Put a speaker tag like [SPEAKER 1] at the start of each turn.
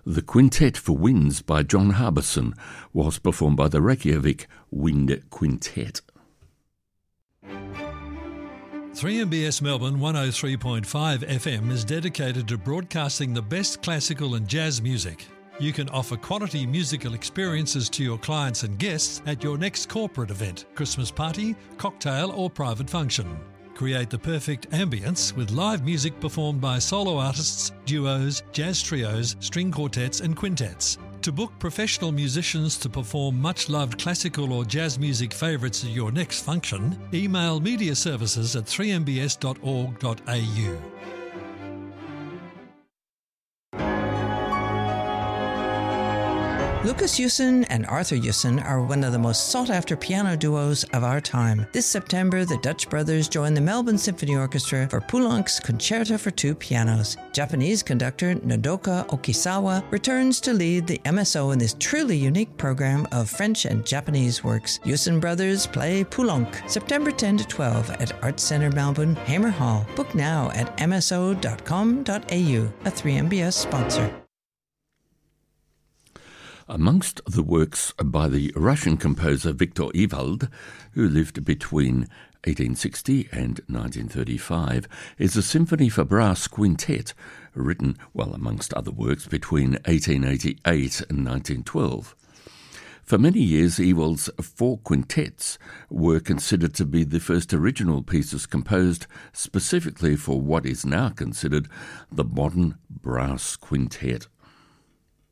[SPEAKER 1] The Quintet for Winds by John Harbison was performed by the Reykjavik Wind Quintet.
[SPEAKER 2] 3MBS Melbourne 103.5 FM is dedicated to broadcasting the best classical and jazz music. You can offer quality musical experiences to your clients and guests at your next corporate event, Christmas party, cocktail or private function. Create the perfect ambience with live music performed by solo artists, duos, jazz trios, string quartets and quintets. To book professional musicians to perform much-loved classical or jazz music favourites at your next function, email mediaservices@3mbs.org.au.
[SPEAKER 3] Lucas Yusen and Arthur Yusen are one of the most sought-after piano duos of our time. This September, the Dutch brothers join the Melbourne Symphony Orchestra for Poulenc's Concerto for Two Pianos. Japanese conductor Nodoka Okisawa returns to lead the MSO in this truly unique program of French and Japanese works. Yusen brothers play Poulenc, September 10 to 12 at Arts Centre Melbourne, Hamer Hall. Book now at mso.com.au, a 3MBS sponsor.
[SPEAKER 1] Amongst the works by the Russian composer Victor Ewald, who lived between 1860 and 1935, is a symphony for brass quintet, written, amongst other works, between 1888 and 1912. For many years, Ewald's four quintets were considered to be the first original pieces composed specifically for what is now considered the modern brass quintet.